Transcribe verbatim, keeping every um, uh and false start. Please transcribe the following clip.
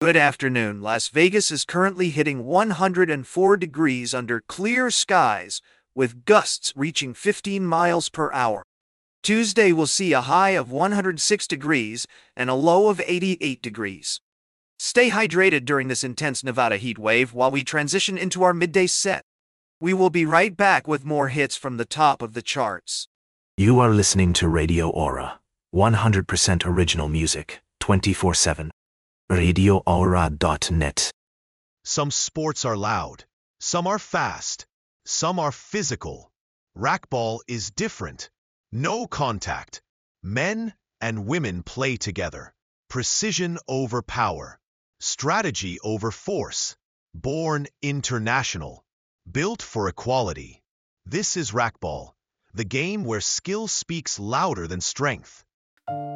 Good afternoon. Las Vegas is currently hitting one hundred four degrees under clear skies, with gusts reaching fifteen miles per hour. Tuesday will see a high of one hundred six degrees and a low of eighty-eight degrees. Stay hydrated during this intense Nevada heat wave while we transition into our midday set. We will be right back with more hits from the top of the charts. You are listening to Radio Aura, one hundred percent original music, twenty-four seven. radio aura dot net. Some sports are loud, some are fast, some are physical. Racquetball is different. No contact. Men and women play together. Precision over power. Strategy over force. Born international. Built for equality. This is racquetball, the game where skill speaks louder than strength.